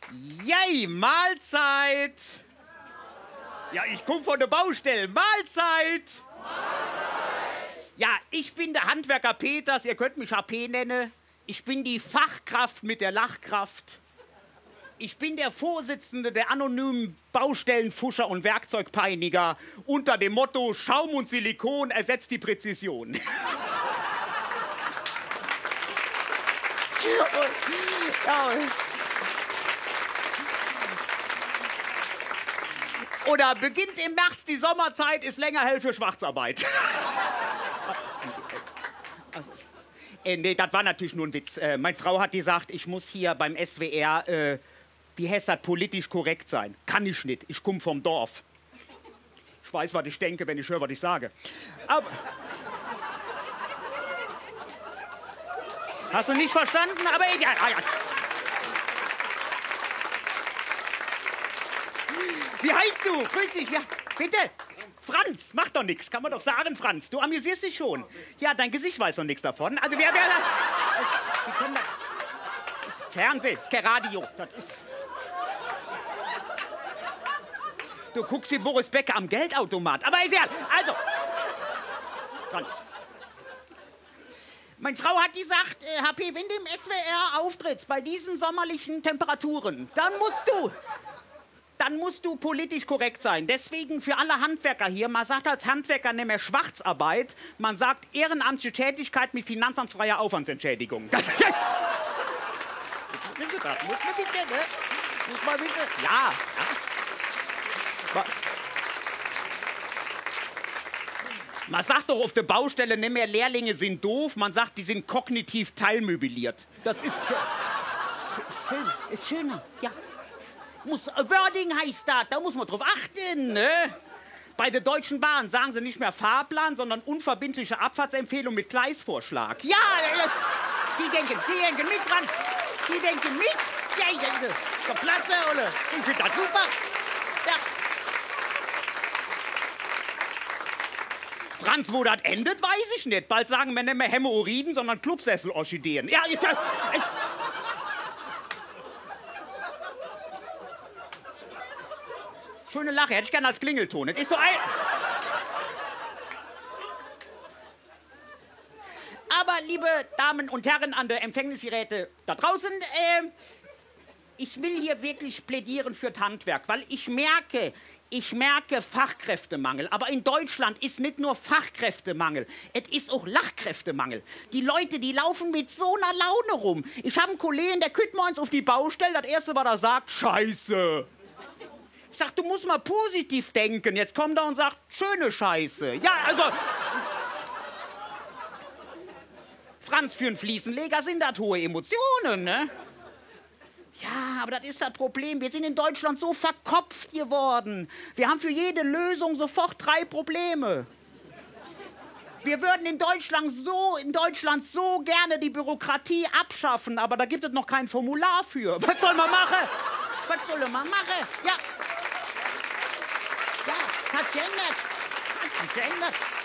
Jei, Mahlzeit! Ja, ich komm von der Baustelle. Mahlzeit! Ja, ich bin der Handwerker Peters, ihr könnt mich HP nennen. Ich bin die Fachkraft mit der Lachkraft. Ich bin der Vorsitzende der anonymen Baustellenfuscher und Werkzeugpeiniger unter dem Motto Schaum und Silikon ersetzt die Präzision. Oder beginnt im März die Sommerzeit, ist länger hell für Schwarzarbeit. Also, nee, das war natürlich nur ein Witz. Meine Frau hat gesagt, ich muss hier beim SWR, wie heißt das, politisch korrekt sein. Kann ich nicht, ich komme vom Dorf. Ich weiß, was ich denke, wenn ich höre, was ich sage. Aber hast du nicht verstanden? Aber egal. Ja. Wie heißt du? Grüß dich. Ja, bitte. Franz, macht doch nichts. Kann man doch sagen, Franz. Du amüsierst dich schon. Ja, dein Gesicht weiß doch nichts davon. Also, Sie können das ist Fernsehen, das ist kein Radio. Das ist... Du guckst wie Boris Becker am Geldautomat. Aber ist ja... Also, Franz. Meine Frau hat gesagt, HP, wenn du im SWR auftrittst, bei diesen sommerlichen Temperaturen, dann musst du politisch korrekt sein. Deswegen für alle Handwerker hier, man sagt als Handwerker nicht mehr Schwarzarbeit, man sagt ehrenamtliche Tätigkeit mit finanzamtsfreier Aufwandsentschädigung. Das muss man wissen, ne? Muss man wissen. Ja. Man sagt doch auf der Baustelle nicht mehr, Lehrlinge sind doof, man sagt, die sind kognitiv teilmöbliert. Das ist schön, ist schöner, ja. Wording heißt das, da muss man drauf achten, ne? Bei der Deutschen Bahn sagen sie nicht mehr Fahrplan, sondern unverbindliche Abfahrtsempfehlung mit Gleisvorschlag. Ja, die denken mit dran. Die denken mit. Ja, ich denke, doch klasse, oder? Ich finde das super. Ja. Franz, wo das endet, weiß ich nicht. Bald sagen wir nicht mehr Hämorrhoiden, sondern Clubsessel-Orchideen. Ja, ist das... Schöne Lache, hätte ich gerne als Klingelton. Das ist so ein... Aber, liebe Damen und Herren an der Empfängnisgeräte da draußen, ich will hier wirklich plädieren für das Handwerk, weil ich merke Fachkräftemangel. Aber in Deutschland ist nicht nur Fachkräftemangel, es ist auch Lachkräftemangel. Die Leute, die laufen mit so einer Laune rum. Ich habe einen Kollegen, der kütt morgens auf die Baustelle, das Erste, was er sagt, Scheiße. Ich sag, du musst mal positiv denken. Jetzt kommt er und sagt, schöne Scheiße. Ja, also... Franz, für einen Fliesenleger sind das hohe Emotionen, ne? Ja, aber das ist das Problem. Wir sind in Deutschland so verkopft geworden. Wir haben für jede Lösung sofort 3 Probleme. Wir würden in Deutschland so gerne die Bürokratie abschaffen, aber da gibt es noch kein Formular für. Was soll man machen? Was soll man machen? Ja. Ja, hat sich geändert.